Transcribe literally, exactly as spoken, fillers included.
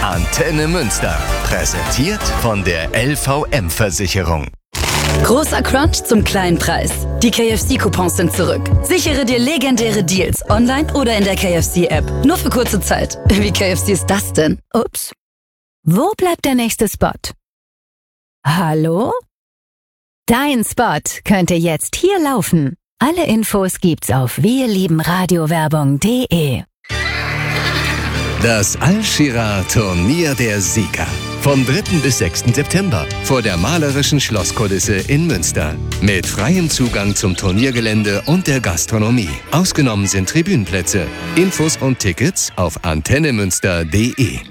Antenne Münster. Präsentiert von der L V M-Versicherung. Großer Crunch zum kleinen Preis. Die K F C-Coupons sind zurück. Sichere dir legendäre Deals online oder in der K F C-App. Nur für kurze Zeit. Wie K F C ist das denn? Ups. Wo bleibt der nächste Spot? Hallo? Dein Spot könnte jetzt hier laufen. Alle Infos gibt's auf wirliebenradiowerbung punkt de. Das Al-Shira Turnier der Sieger. Vom dritten bis sechsten September vor der malerischen Schlosskulisse in Münster. Mit freiem Zugang zum Turniergelände und der Gastronomie. Ausgenommen sind Tribünenplätze. Infos und Tickets auf antennemünster punkt de.